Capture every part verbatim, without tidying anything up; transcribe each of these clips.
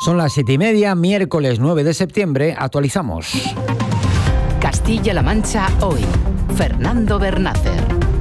Son las siete y media, miércoles nueve de septiembre, actualizamos. Castilla-La Mancha hoy. Fernando Bernácer.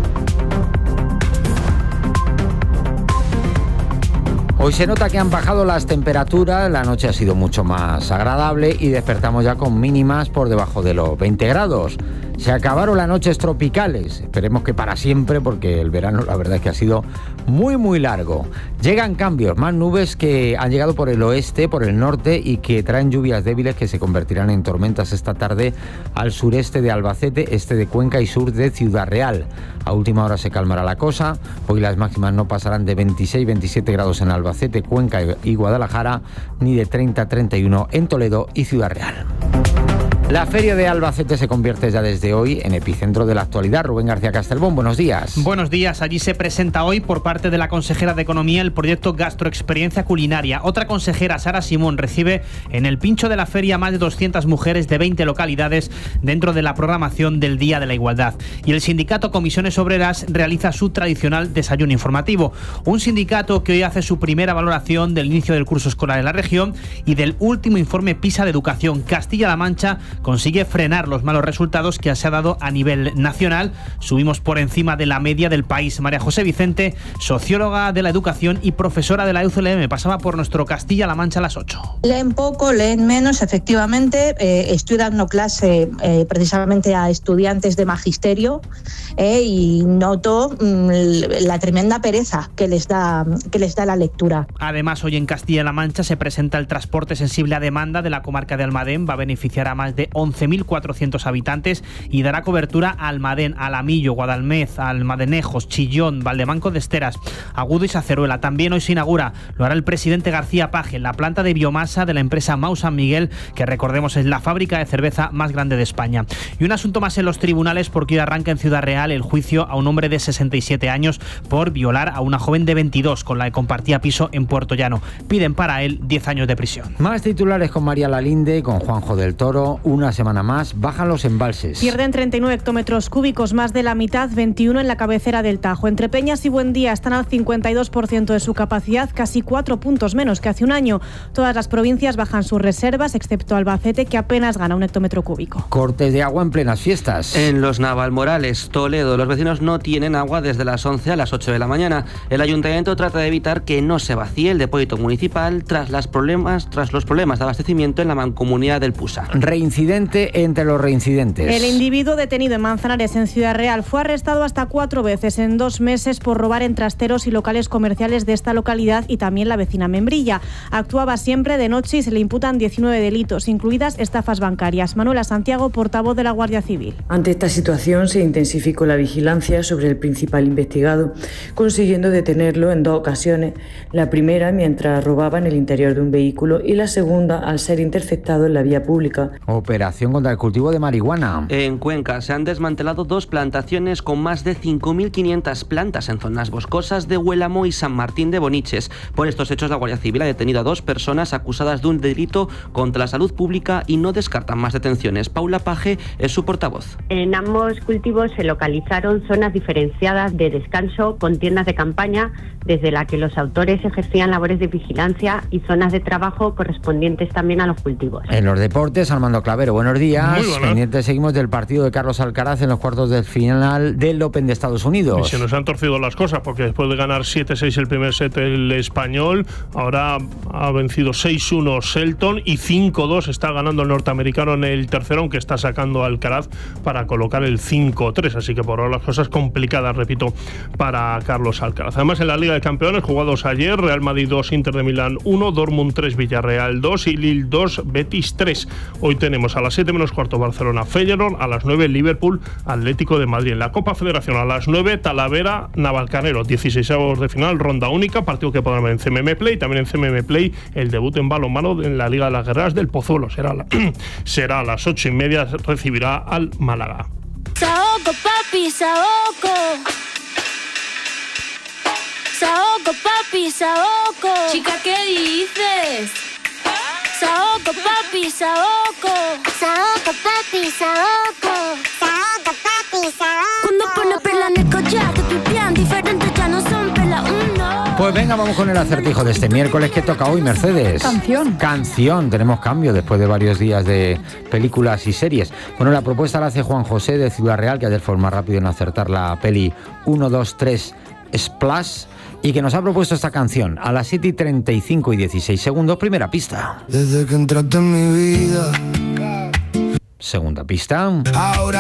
Hoy se nota que han bajado las temperaturas, la noche ha sido mucho más agradable y despertamos ya con mínimas por debajo de los veinte grados. Se acabaron las noches tropicales, esperemos que para siempre, porque el verano la verdad es que ha sido muy muy largo. Llegan cambios, más nubes que han llegado por el oeste, por el norte y que traen lluvias débiles que se convertirán en tormentas esta tarde al sureste de Albacete, este de Cuenca y sur de Ciudad Real. A última hora se calmará la cosa, hoy las máximas no pasarán de veintiséis a veintisiete grados en Albacete, Cuenca y Guadalajara, ni de treinta a treinta y uno en Toledo y Ciudad Real. La Feria de Albacete se convierte ya desde hoy en epicentro de la actualidad. Rubén García Castelbón, buenos días. Buenos días. Allí se presenta hoy por parte de la consejera de Economía el proyecto Gastroexperiencia Culinaria. Otra consejera, Sara Simón, recibe en el pincho de la feria más de doscientas mujeres de veinte localidades dentro de la programación del Día de la Igualdad. Y el sindicato Comisiones Obreras realiza su tradicional desayuno informativo. Un sindicato que hoy hace su primera valoración del inicio del curso escolar en la región y del último informe PISA de educación. Castilla-La Mancha consigue frenar los malos resultados que se ha dado a nivel nacional. Subimos por encima de la media del país. María José Vicente, socióloga de la educación y profesora de la U C L M, pasaba por nuestro Castilla-La Mancha a las ocho. Leen poco, leen menos, efectivamente. Eh, estoy dando clase eh, precisamente a estudiantes de magisterio eh, y noto mm, la tremenda pereza que les da, que les da la lectura. Además, hoy en Castilla-La Mancha se presenta el transporte sensible a demanda de la comarca de Almadén. Va a beneficiar a más de once mil cuatrocientos habitantes y dará cobertura a Almadén, Alamillo, Guadalmez, Almadenejos, Chillón, Valdemanco de Esteras, Agudo y Saceruela. También hoy se inaugura, lo hará el presidente García Paje, la planta de biomasa de la empresa Mau San Miguel, que recordemos es la fábrica de cerveza más grande de España. Y un asunto más en los tribunales, porque hoy arranca en Ciudad Real el juicio a un hombre de sesenta y siete años por violar a una joven de veintidós con la que compartía piso en Puerto Llano. Piden para él diez años de prisión. Más titulares con María Lalinde y con Juanjo del Toro. Una semana más bajan los embalses. Pierden treinta y nueve hectómetros cúbicos, más de la mitad, veintiuno en la cabecera del Tajo. Entre Peñas y Buendía están al cincuenta y dos por ciento de su capacidad, casi cuatro puntos menos que hace un año. Todas las provincias bajan sus reservas, excepto Albacete, que apenas gana un hectómetro cúbico. Cortes de agua en plenas fiestas. En los Navalmorales, Toledo, los vecinos no tienen agua desde las once a las ocho de la mañana. El ayuntamiento trata de evitar que no se vacíe el depósito municipal tras, las problemas, tras los problemas de abastecimiento en la mancomunidad del Pusa. Reincidente entre los reincidentes. El individuo detenido en Manzanares, en Ciudad Real, fue arrestado hasta cuatro veces en dos meses por robar en trasteros y locales comerciales de esta localidad y también la vecina Membrilla. Actuaba siempre de noche y se le imputan diecinueve delitos, incluidas estafas bancarias. Manuela Santiago, portavoz de la Guardia Civil. Ante esta situación se intensificó la vigilancia sobre el principal investigado, consiguiendo detenerlo en dos ocasiones. La primera mientras robaba en el interior de un vehículo y la segunda al ser interceptado en la vía pública. Operación contra el cultivo de marihuana. En Cuenca se han desmantelado dos plantaciones con más de cinco mil quinientas plantas en zonas boscosas de Huélamo y San Martín de Boniches. Por estos hechos, la Guardia Civil ha detenido a dos personas acusadas de un delito contra la salud pública y no descartan más detenciones. Paula Paje es su portavoz. En ambos cultivos se localizaron zonas diferenciadas de descanso con tiendas de campaña, desde la que los autores ejercían labores de vigilancia, y zonas de trabajo correspondientes también a los cultivos. En los deportes, Armando Clavero, buenos días. Muy bueno. Pendientes seguimos del partido de Carlos Alcaraz en los cuartos de final del Open de Estados Unidos. Y se nos han torcido las cosas, porque después de ganar siete seis el primer set el español, ahora ha vencido seis uno Shelton y cinco dos está ganando el norteamericano en el tercero, aunque está sacando a Alcaraz para colocar el cinco tres, así que por ahora las cosas complicadas, repito, para Carlos Alcaraz. Además, en la Liga de Campeones, jugados ayer, Real Madrid dos, Inter de Milán uno, Dortmund tres, Villarreal dos y Lille dos, Betis tres. Hoy tenemos a las siete menos cuarto Barcelona Feyenoord, a las nueve Liverpool Atlético de Madrid. En la Copa Federación a las nueve Talavera Navalcarnero, dieciseisavos de final, ronda única, partido que podrán ver en C M M Play. También en C M M Play el debut en balonmano en la Liga de las Guerreras del Pozuelo. Será, la, será a las ocho y media, recibirá al Málaga. Saoco, papi, saoco. Saoco, papi, saoco. Chica, ¿qué dices? Saoco, papi, saoco. Saoco, papi, saoco. Saoco, papi, saoco. Cuando pone perla en el collar, te pipián diferente, ya no son pela uno. Pues venga, vamos con el acertijo de este miércoles. ¿Qué toca hoy, Mercedes? Canción. Canción. Tenemos cambio después de varios días de películas y series. Bueno, la propuesta la hace Juan José de Ciudad Real, que ayer fue el más rápido en acertar la peli uno, dos, tres Splash, y que nos ha propuesto esta canción a las siete y treinta y cinco y dieciséis segundos. Primera pista. Desde que entraste en mi vida. Segunda pista. Ahora